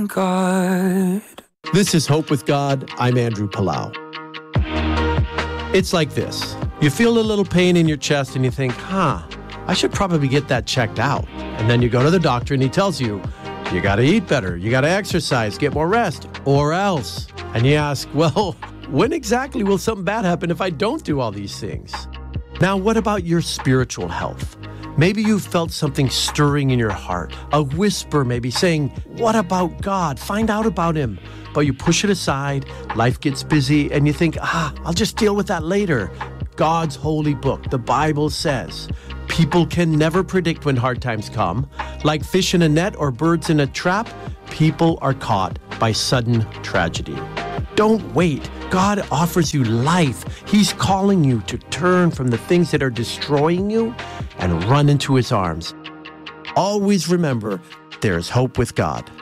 God. This is Hope with God. I'm Andrew Palau. It's like this. You feel a little pain in your chest and you think, I should probably get that checked out. And then you go to the doctor and he tells you, you got to eat better, you got to exercise, get more rest, or else. And you ask, well, when exactly will something bad happen if I don't do all these things? Now, what about your spiritual health? Maybe you felt something stirring in your heart, a whisper maybe saying, what about God? Find out about him. But you push it aside, life gets busy, and you think, I'll just deal with that later. God's holy book, the Bible says, people can never predict when hard times come. Like fish in a net or birds in a trap, people are caught by sudden tragedy. Don't wait. God offers you life. He's calling you to turn from the things that are destroying you and run into his arms. Always remember, there is hope with God.